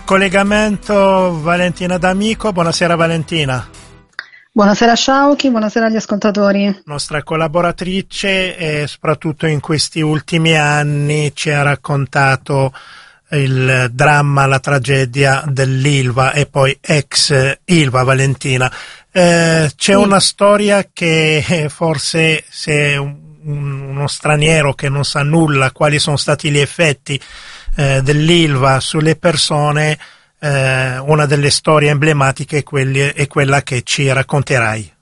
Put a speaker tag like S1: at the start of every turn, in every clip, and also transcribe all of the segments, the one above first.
S1: collegamento Valentina D'Amico. Buonasera Valentina.
S2: Buonasera Sciauchi, buonasera agli ascoltatori.
S1: Nostra collaboratrice e soprattutto in questi ultimi anni ci ha raccontato il dramma, la tragedia dell'Ilva e poi ex Ilva. Valentina. C'è una storia che forse se uno straniero che non sa nulla quali sono stati gli effetti dell'Ilva sulle persone, una delle storie emblematiche è quella che ci racconterai.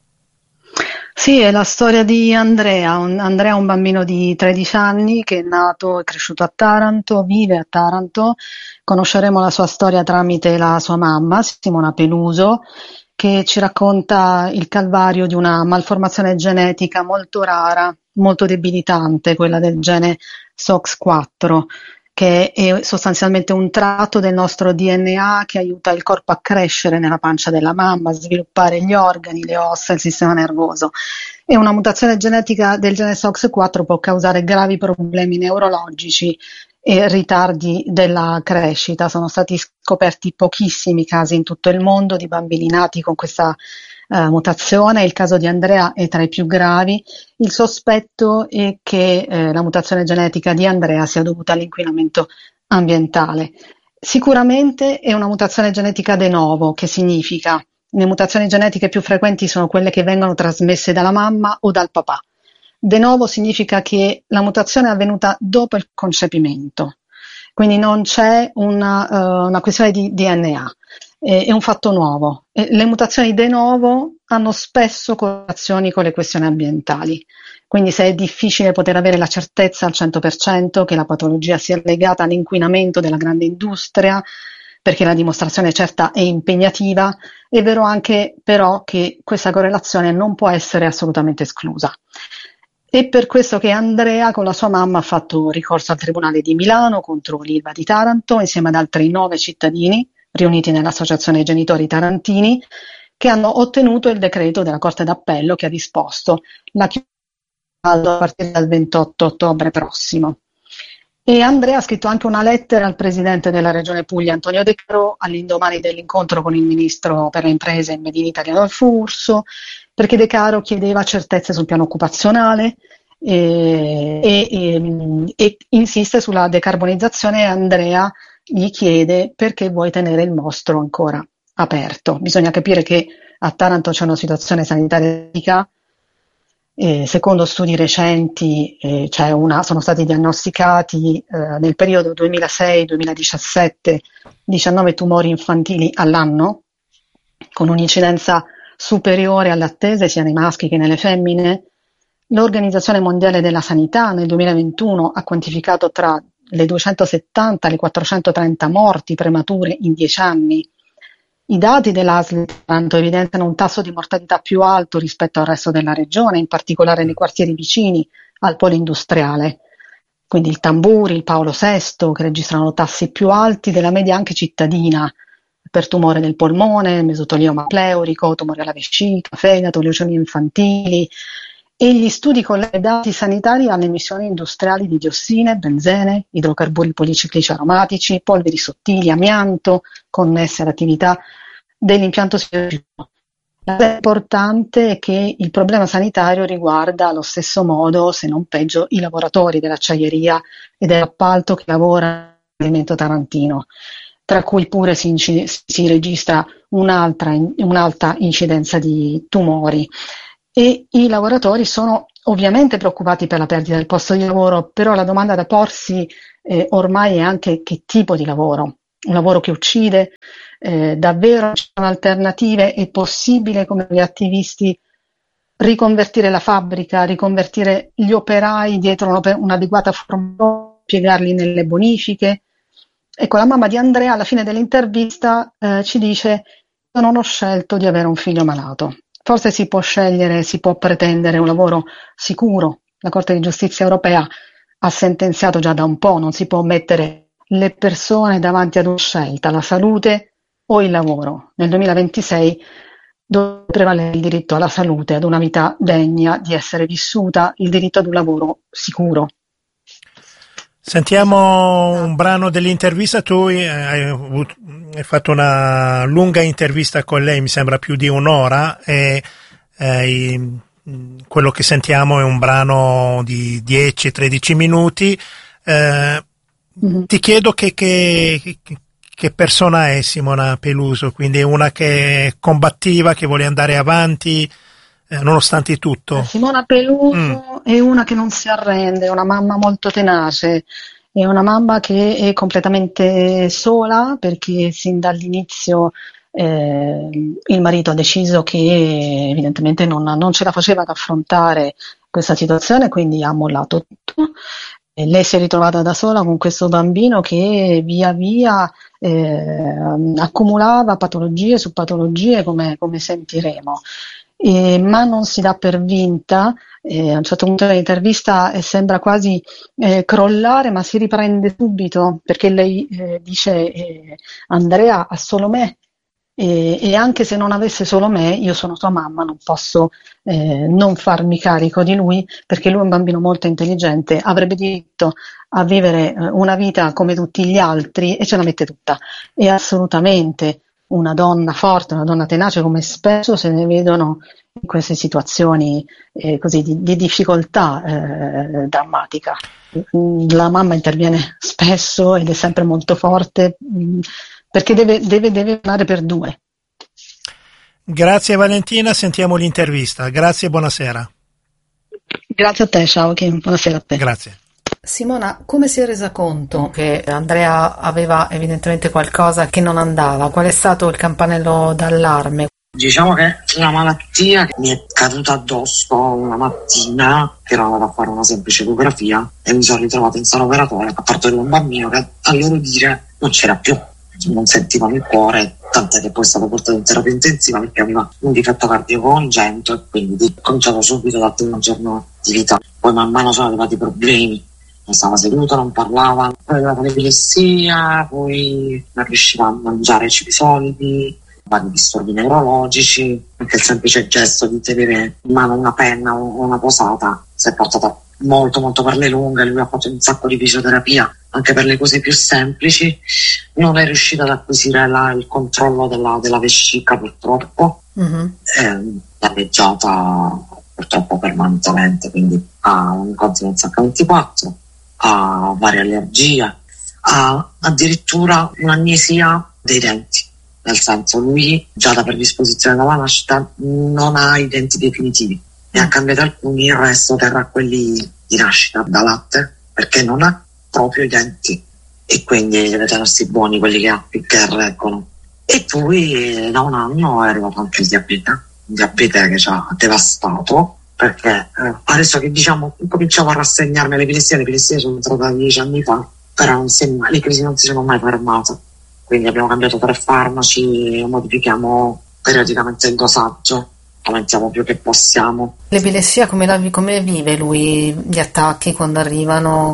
S2: Sì, è la storia di Andrea. Andrea è un bambino di 13 anni che è nato e cresciuto a Taranto, vive a Taranto. Conosceremo la sua storia tramite la sua mamma, Simona Peluso, che ci racconta il calvario di una malformazione genetica molto rara, molto debilitante, quella del gene SOX4, che è sostanzialmente un tratto del nostro DNA che aiuta il corpo a crescere nella pancia della mamma, a sviluppare gli organi, le ossa, il sistema nervoso. E una mutazione genetica del gene SOX4 può causare gravi problemi neurologici e ritardi della crescita. Sono stati scoperti pochissimi casi in tutto il mondo di bambini nati con questa mutazione. Il caso di Andrea è tra i più gravi. Il sospetto è che la mutazione genetica di Andrea sia dovuta all'inquinamento ambientale. Sicuramente è una mutazione genetica de novo, che significa le mutazioni genetiche più frequenti sono quelle che vengono trasmesse dalla mamma o dal papà. De novo significa che la mutazione è avvenuta dopo il concepimento, quindi non c'è una questione di DNA. È un fatto nuovo. Le mutazioni de novo hanno spesso correlazioni con le questioni ambientali, quindi se è difficile poter avere la certezza al 100% che la patologia sia legata all'inquinamento della grande industria, perché la dimostrazione certa è impegnativa, è vero anche però che questa correlazione non può essere assolutamente esclusa. È per questo che Andrea con la sua mamma ha fatto ricorso al Tribunale di Milano contro l'Ilva di Taranto insieme ad altri 9 cittadini riuniti nell'Associazione Genitori Tarantini, che hanno ottenuto il decreto della Corte d'Appello che ha disposto la chiusura a partire dal 28 ottobre prossimo. E Andrea ha scritto anche una lettera al presidente della Regione Puglia, Antonio De Caro, all'indomani dell'incontro con il ministro per le imprese e Made in Italy Adolfo Urso, perché De Caro chiedeva certezze sul piano occupazionale e insiste sulla decarbonizzazione. Andrea gli chiede perché vuoi tenere il mostro ancora aperto. Bisogna capire che a Taranto c'è una situazione sanitaria. Secondo studi recenti sono stati diagnosticati nel periodo 2006-2017 19 tumori infantili all'anno, con un'incidenza superiore alle attese sia nei maschi che nelle femmine. L'Organizzazione Mondiale della Sanità nel 2021 ha quantificato tra le 270 e le 430 morti premature in 10 anni. I dati dell'ASL Taranto evidenziano un tasso di mortalità più alto rispetto al resto della regione, in particolare nei quartieri vicini al polo industriale. Quindi il Tamburi, il Paolo VI, che registrano tassi più alti della media anche cittadina per tumore del polmone, mesotelioma pleurico, tumore alla vescica, fegato, leucemie infantili. E gli studi collegati sanitari alle emissioni industriali di diossine, benzene, idrocarburi policiclici aromatici, polveri sottili, amianto connesse all'attività dell'impianto siderurgico. La cosa importante è che il problema sanitario riguarda allo stesso modo, se non peggio, i lavoratori dell'acciaieria e dell'appalto che lavorano nell'alimento tarantino, tra cui pure si registra un'alta incidenza di tumori. E i lavoratori sono ovviamente preoccupati per la perdita del posto di lavoro, però la domanda da porsi ormai è anche che tipo di lavoro. Un lavoro che uccide, davvero ci sono alternative? È possibile, come gli attivisti, riconvertire la fabbrica, riconvertire gli operai dietro un'adeguata formazione, piegarli nelle bonifiche? Ecco, la mamma di Andrea alla fine dell'intervista ci dice: io non ho scelto di avere un figlio malato. Forse si può scegliere, si può pretendere un lavoro sicuro. La Corte di Giustizia europea ha sentenziato già da un po', non si può mettere le persone davanti ad una scelta, la salute o il lavoro. Nel 2026 dove prevalere il diritto alla salute, ad una vita degna di essere vissuta, il diritto ad un lavoro sicuro.
S1: Sentiamo un brano dell'intervista. Tu hai fatto una lunga intervista con lei, mi sembra più di un'ora, e quello che sentiamo è un brano di 10-13 minuti. Ti chiedo che persona è Simona Peluso, quindi è una che è combattiva, che vuole andare avanti nonostante tutto.
S2: Simona Peluso è una che non si arrende, è una mamma molto tenace, è una mamma che è completamente sola perché sin dall'inizio il marito ha deciso che evidentemente non ce la faceva ad affrontare questa situazione, quindi ha mollato tutto. E lei si è ritrovata da sola con questo bambino che via via accumulava patologie su patologie, come sentiremo. Ma non si dà per vinta, a un certo punto dell'intervista sembra quasi crollare, ma si riprende subito perché lei dice Andrea ha solo me e anche se non avesse solo me, io sono sua mamma, non posso non farmi carico di lui perché lui è un bambino molto intelligente, avrebbe diritto a vivere una vita come tutti gli altri e ce la mette tutta. È assolutamente una donna forte, una donna tenace, come spesso se ne vedono in queste situazioni così di difficoltà drammatica. La mamma interviene spesso ed è sempre molto forte perché deve andare per due.
S1: Grazie Valentina, sentiamo l'intervista. Grazie e buonasera.
S2: Grazie a te, ciao Kim, buonasera a te.
S1: Grazie.
S3: Simona, come si è resa conto che Andrea aveva evidentemente qualcosa che non andava? Qual è stato il campanello d'allarme?
S4: Diciamo che la malattia mi è caduta addosso una mattina che ero andata a fare una semplice ecografia e mi sono ritrovato in sala operatoria a partorire un bambino che a loro dire non c'era più, non sentivano il cuore, tant'è che poi è stato portato in terapia intensiva perché aveva un difetto cardiaco congenito e quindi ho cominciato subito dal primo giorno di vita. Poi man mano sono arrivati i problemi, non stava seduto, non parlava, poi aveva l'epilessia, poi non riusciva a mangiare cibi solidi, vari disturbi neurologici, anche il semplice gesto di tenere in mano una penna o una posata si è portata molto molto per le lunghe. Lui ha fatto un sacco di fisioterapia anche per le cose più semplici, non è riuscita ad acquisire il controllo della vescica purtroppo, è danneggiata purtroppo permanentemente, quindi ha un'incontinenza H24, ha varie allergie, ha addirittura un'agnesia dei denti. Nel senso, lui già da predisposizione dalla nascita non ha i denti definitivi, ne ha cambiati alcuni, il resto terrà quelli di nascita da latte perché non ha proprio i denti e quindi deve tenersi buoni quelli che ha finché reggono. E poi da un anno è arrivato anche il diabete che ci ha devastato perché adesso che diciamo cominciamo a rassegnarmi l'epilessia sono entrata 10 anni fa, però le crisi non si sono mai fermate. Quindi abbiamo cambiato 3 farmaci, modifichiamo periodicamente il dosaggio, aumentiamo più che possiamo.
S3: L'epilessia come vive lui gli attacchi quando arrivano?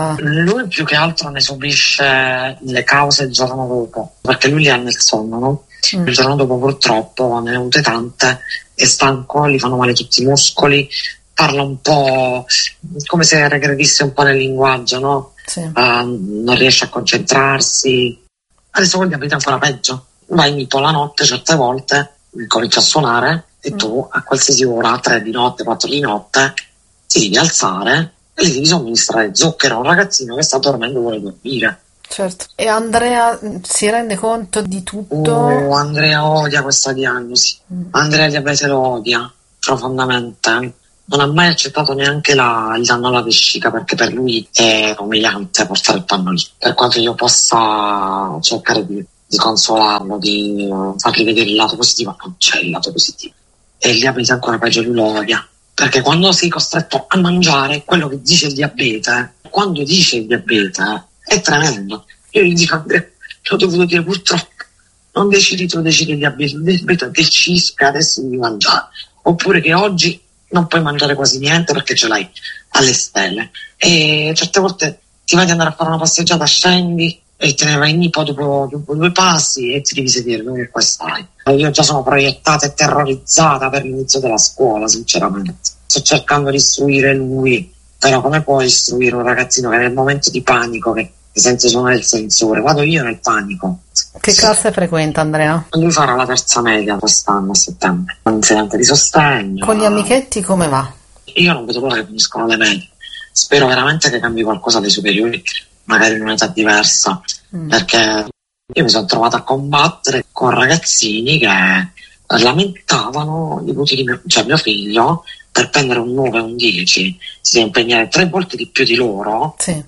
S4: Lui più che altro ne subisce le cause il giorno dopo, perché lui li ha nel sonno, no? Il giorno dopo purtroppo ne ha avute tante, è stanco, gli fanno male tutti i muscoli, parla un po' come se regredisse un po' nel linguaggio, no?
S3: Sì.
S4: Non riesce a concentrarsi. Adesso con il diabete è ancora peggio, vai in ipo la notte certe volte, comincia a suonare e tu a qualsiasi ora, 3 di notte, 4 di notte, ti devi alzare e gli devi somministrare zucchero. Un ragazzino che sta dormendo vuole dormire.
S3: Certo. E Andrea si rende conto di tutto?
S4: Andrea odia questa diagnosi. Andrea il diabete lo odia profondamente. Non ha mai accettato neanche il danno alla vescica perché per lui è umiliante portare il panno lì. Per quanto io possa cercare di consolarlo, di fargli vedere il lato positivo, non c'è il lato positivo. E il diabete ancora peggio, lui lo odia. Perché quando sei costretto a mangiare quello che dice il diabete, quando dice il diabete, è tremendo. Io gli dico, Andrea, l'ho dovuto dire purtroppo, non decidi tu, decidi il diabete decisi che adesso devi mangiare. Oppure che oggi non puoi mangiare quasi niente perché ce l'hai alle stelle. E certe volte ti vai ad andare a fare una passeggiata, scendi e te ne vai in ipo dopo 2 passi e ti devi sedere dove qua stai. Io già sono proiettata e terrorizzata per l'inizio della scuola, sinceramente. Sto cercando di istruire lui però come puoi istruire un ragazzino che nel momento di panico che sente suonare il sensore, vado io nel panico.
S3: Che classe frequenta Andrea?
S4: Lui farà la terza media quest'anno a settembre, un insegnante di sostegno.
S3: Con gli amichetti come va?
S4: Io non vedo l'ora che finiscono le medie, spero veramente che cambi qualcosa dei superiori, magari in un'età diversa, perché io mi sono trovato a combattere con ragazzini che lamentavano i voti di mio figlio. Per prendere un 9 o un 10 si deve impegnare 3 volte di più di loro,
S3: sì.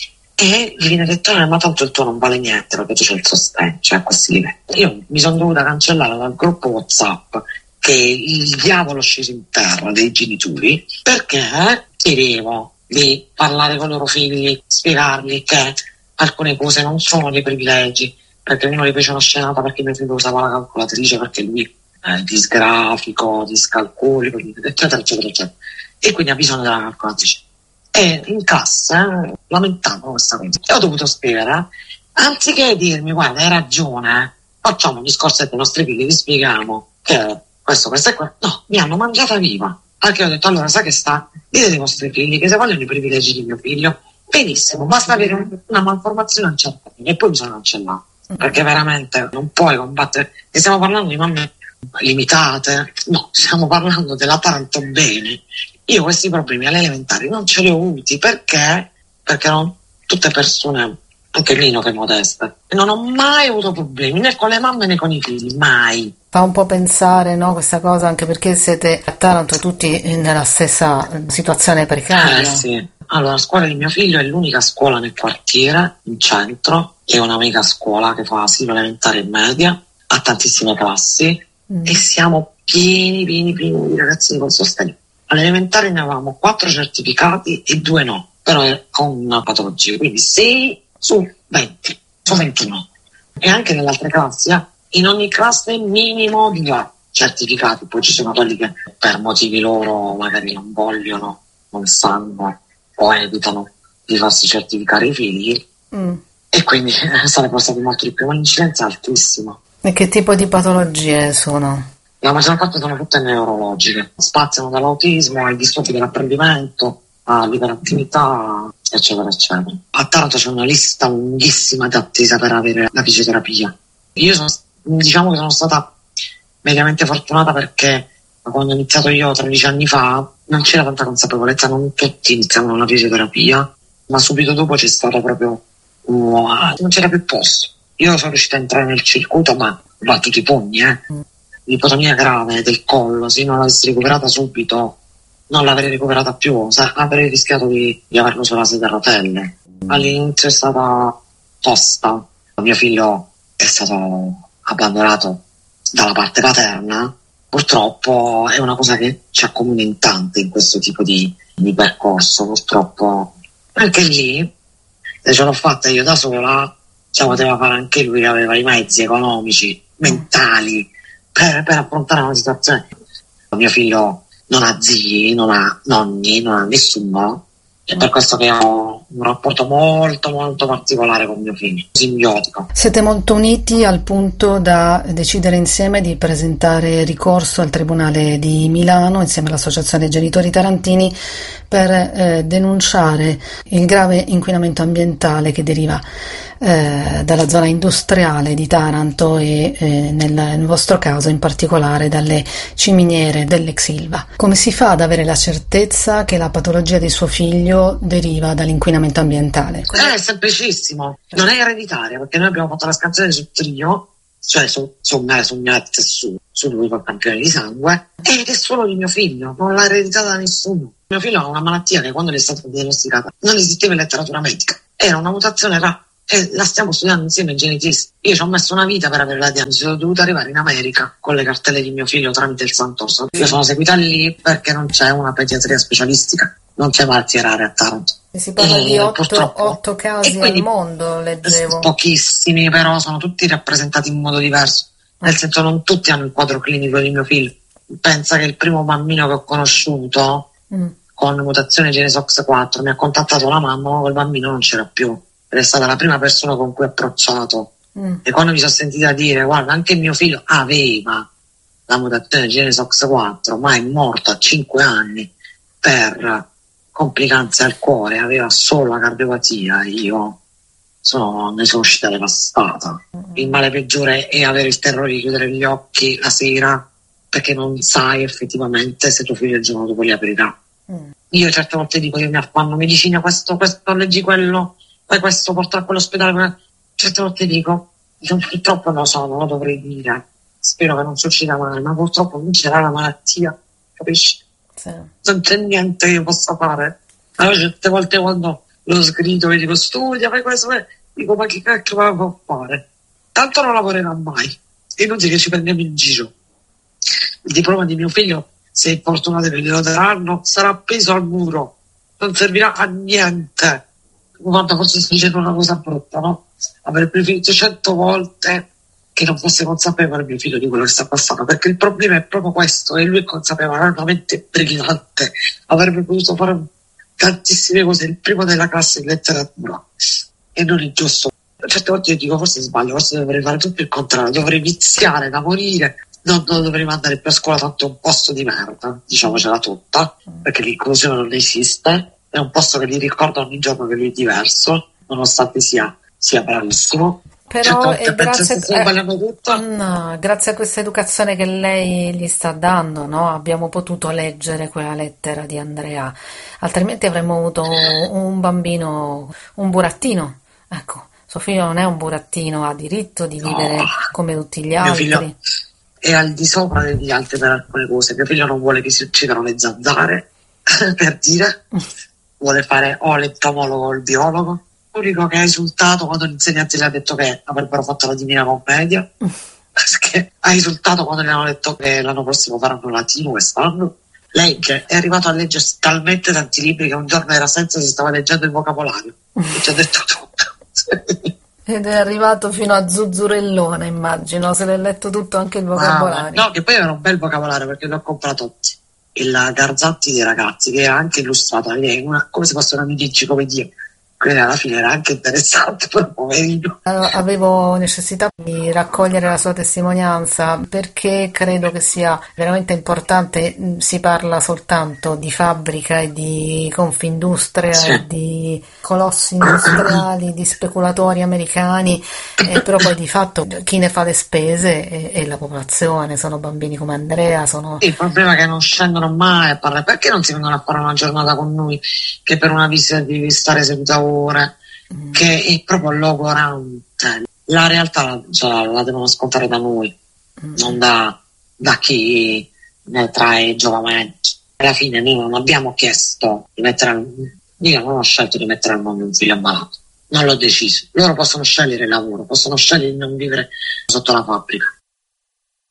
S4: E gli viene detto ma tanto il tuo non vale niente perché tu c'è il sostegno, cioè a questi livelli. Io mi sono dovuta cancellare dal gruppo WhatsApp che il diavolo è sceso in terra dei genitori, perché chiedevo di parlare con i loro figli, spiegargli che alcune cose non sono dei privilegi, perché uno gli fece una scenata perché mio figlio usava la calcolatrice, perché lui disgrafico, discalcolico, eccetera eccetera eccetera, e quindi ha bisogno della calcolatrice. E in classe lamentavo questa cosa e ho dovuto spiegare, anziché dirmi guarda hai ragione, facciamo un discorso ai nostri figli, vi spieghiamo che questo e quello, no, mi hanno mangiata viva. Anche io ho detto allora sai che sta, dite ai vostri figli che se vogliono i privilegi di mio figlio benissimo, basta avere una malformazione a un certo punto, e poi bisogna cancellare, perché veramente non puoi combattere, e stiamo parlando di mamme limitate, no, stiamo parlando della Taranto bene. Io questi problemi alle elementari non ce li ho avuti perché erano tutte persone anche meno che modeste, e non ho mai avuto problemi né con le mamme né con i figli, mai.
S3: Fa un po' pensare, no, questa cosa, anche perché siete a Taranto tutti nella stessa situazione precaria.
S4: Sì. Allora, la scuola di mio figlio è l'unica scuola nel quartiere, in centro, è una mega scuola che fa asilo elementare e media, ha tantissime classi, e siamo pieni di ragazzini con sostegno. All'elementare ne avevamo 4 certificati e 2 no, però con una patologia, quindi 6 su 20, su 21. E anche nelle altre classi, in ogni classe minimo 2 certificati, poi ci sono quelli che per motivi loro magari non vogliono, non sanno o evitano di farsi certificare i figli, e quindi sarebbero stati molto di più, ma l'incidenza è altissima.
S3: E che tipo di patologie sono?
S4: La maggior parte sono tutte neurologiche, spaziano dall'autismo ai disturbi dell'apprendimento, all'iperattività, eccetera eccetera. A Taranto c'è una lista lunghissima di attesa per avere la fisioterapia. Io diciamo che sono stata mediamente fortunata, perché quando ho iniziato io 13 anni fa non c'era tanta consapevolezza, non tutti iniziavano la fisioterapia, ma subito dopo c'è stato proprio non c'era più posto. Io sono riuscita a entrare nel circuito, ma battuti i pugni, l'ipotonia grave del collo, se non l'avessi recuperata subito non l'avrei recuperata più, avrei rischiato di averlo sulla sedia a rotelle. All'inizio è stata tosta, mio figlio è stato abbandonato dalla parte paterna, purtroppo è una cosa che ci accomuna in tante in questo tipo di percorso, purtroppo anche lì se ce l'ho fatta io da sola, ce la poteva fare anche lui che aveva i mezzi economici, mentali per affrontare una situazione. Mio figlio non ha zii, non ha nonni, non ha nessuno, è per questo che ho un rapporto molto molto particolare con mio figlio, simbiotico.
S3: Siete molto uniti al punto da decidere insieme di presentare ricorso al Tribunale di Milano insieme all'Associazione Genitori Tarantini per denunciare il grave inquinamento ambientale che deriva dalla zona industriale di Taranto e nel vostro caso in particolare dalle ciminiere dell'ex Ilva. Come si fa ad avere la certezza che la patologia di suo figlio deriva dall'inquinamento ambientale?
S4: È semplicissimo, non è ereditaria, perché noi abbiamo fatto la scansione sul trio, cioè su me, su mio ex e su lui col campione di sangue, ed è solo di mio figlio, non l'ha ereditata da nessuno. Mio figlio ha una malattia che quando gli è stata diagnosticata non esisteva in letteratura medica, era una mutazione rara. E la stiamo studiando insieme ai genetisti. Io ci ho messo una vita per avere la diagnosi, sono dovuta arrivare in America con le cartelle di mio figlio tramite il Sant'Orso. Io sono seguita lì perché non c'è una pediatria specialistica, non c'è malattie rare a Taranto.
S3: E si parla di 8 casi al mondo, leggevo.
S4: Pochissimi, però sono tutti rappresentati in modo diverso, nel senso non tutti hanno il quadro clinico di mio figlio. Pensa che il primo bambino che ho conosciuto con mutazione Genesox 4 mi ha contattato la mamma, ma quel bambino non c'era più. Ed è stata la prima persona con cui ho approcciato, e quando mi sono sentita dire guarda anche mio figlio aveva la mutazione Genesox 4 ma è morto a 5 anni per complicanze al cuore, aveva solo la cardiopatia, io ne sono uscita devastata. Il male peggiore è avere il terrore di chiudere gli occhi la sera perché non sai effettivamente se tuo figlio il giorno dopo li aprirà. Io certe volte dico, io mi affanno medicina, questo, leggi quello, poi questo, porta a quell'ospedale. Certe volte dico, purtroppo non lo so, non lo dovrei dire, spero che non succeda mai, ma purtroppo non c'era la malattia, capisci?
S3: Sì.
S4: Non c'è niente che io possa fare. Allora certe volte quando lo sgrido e dico studia, fai questo, dico ma che cacchio va a fare? Tanto non lavorerà mai, è inutile che ci prendiamo in giro. Il diploma di mio figlio, se è fortunato che glielo daranno, sarà appeso al muro, non servirà a niente. Guarda, forse sto dicendo una cosa brutta, no? Avrei preferito 100 volte che non fosse consapevole mio figlio di quello che sta passando, perché il problema è proprio questo, e lui è consapevole, ha una mente brillante, avrebbe potuto fare tantissime cose, il primo della classe in letteratura, e non è giusto. Certe volte io dico, forse sbaglio, forse dovrei fare tutto il contrario, dovrei viziare da morire, non dovrei mandare più a scuola, tanto è un posto di merda, diciamocela tutta, perché l'inclusione non esiste, è un posto che gli ricorda ogni giorno che lui è diverso, nonostante sia bravissimo.
S3: Però
S4: grazie
S3: a questa educazione che lei gli sta dando, no? Abbiamo potuto leggere quella lettera di Andrea, altrimenti avremmo avuto un bambino, un burattino. Ecco, suo figlio non è un burattino, ha diritto di vivere come tutti gli altri.
S4: Mio figlio è al di sopra degli altri per alcune cose. Mio figlio non vuole che si uccidano le zanzare, per dire, vuole fare o l'entomologo o il biologo. L'unico che ha esultato quando l'insegnante gli ha detto che avrebbero fatto la Divina Commedia, perché ha esultato quando gli hanno detto che l'anno prossimo faranno latino quest'anno. Legge, è arrivato a leggere talmente tanti libri che un giorno era senza, si stava leggendo il vocabolario e ci ha detto tutto.
S3: Ed è arrivato fino a Zuzzurellone, immagino, se l'è letto tutto anche il vocabolario.
S4: No, che poi era un bel vocabolario perché l'ho comprato il Garzanti dei ragazzi, che era anche illustrato, come se fosse una mini enciclopedia. Quindi alla fine era anche interessante, però poverino.
S3: Avevo necessità di raccogliere la sua testimonianza perché credo che sia veramente importante. Si parla soltanto di fabbrica e di Confindustria, sì, e di colossi industriali, di speculatori americani, però poi di fatto chi ne fa le spese è la popolazione, sono bambini come Andrea.
S4: Il problema è che non scendono mai a parlare. Perché non si vengono a fare una giornata con noi, che per una visita devi stare seduta ore, che è proprio logorante. La realtà la devono scontare da noi, non da chi ne trae giovamento. Alla fine noi non abbiamo chiesto di io non ho scelto di mettere al mondo un figlio ammalato, non l'ho deciso. Loro possono scegliere il lavoro, possono scegliere di non vivere sotto la fabbrica,